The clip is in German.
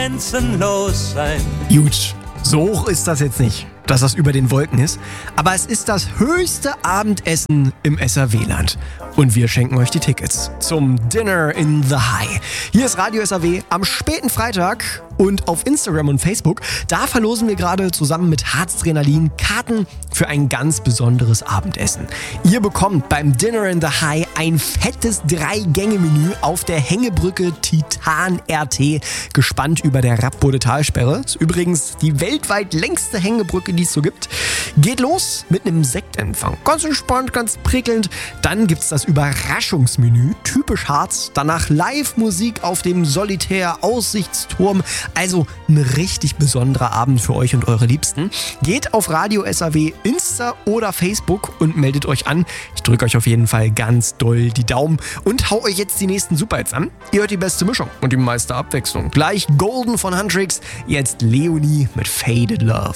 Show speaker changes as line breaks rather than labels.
grenzenlos sein.
Gut, so hoch ist das jetzt nicht, dass das über den Wolken ist, aber es ist das höchste Abendessen im SAW-Land. Und wir schenken euch die Tickets zum Dinner in the High. Hier ist Radio SAW am späten Freitag und auf Instagram und Facebook. Da verlosen wir gerade zusammen mit Harzdrenalin Karten für ein ganz besonderes Abendessen. Ihr bekommt beim Dinner in the High ein fettes 3-Gänge-Menü auf der Hängebrücke Titan RT, gespannt über der Rappbode Talsperre. Ist übrigens die weltweit längste Hängebrücke, die es so gibt. Geht los mit einem Sektempfang. Ganz entspannt, ganz prickelnd. Dann gibt's das Überraschungsmenü, typisch Harz. Danach Live-Musik auf dem Solitär-Aussichtsturm. Also ein richtig besonderer Abend für euch und eure Liebsten. Geht auf Radio SAW Insta oder Facebook und meldet euch an. Ich drücke euch auf jeden Fall ganz doll die Daumen und hau euch jetzt die nächsten Superhits an. Ihr hört die beste Mischung und die meiste Abwechslung. Gleich Golden von Huntrix, jetzt Leonie mit Faded Love.